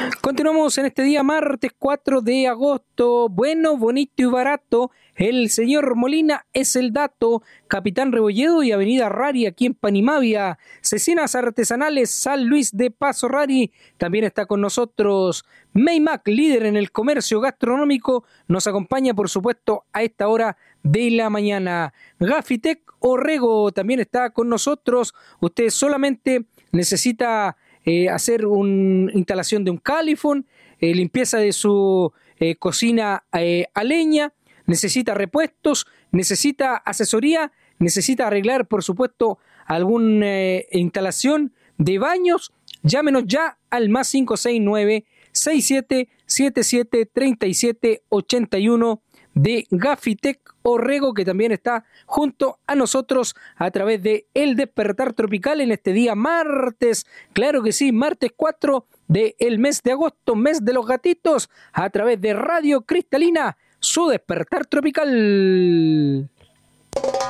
Continuamos en este día martes 4 de agosto. Bueno, bonito y barato. El señor Molina es el dato. Capitán Rebolledo y Avenida Rari aquí en Panimavia. Cecinas Artesanales San Luis de Paso Rari. También está con nosotros Maymac, líder en el comercio gastronómico. Nos acompaña, por supuesto, a esta hora de la mañana. Gafitec Orrego también está con nosotros. Usted solamente necesita hacer una instalación de un califón, limpieza de su cocina a leña, necesita repuestos, necesita asesoría, necesita arreglar, por supuesto, alguna instalación de baños. Llámenos ya al más 569-6777-3781 de Gafitec Orrego, que también está junto a nosotros a través de El Despertar Tropical en este día martes. Claro que sí, martes 4 del mes de agosto, mes de los gatitos, a través de Radio Cristalina, su Despertar Tropical.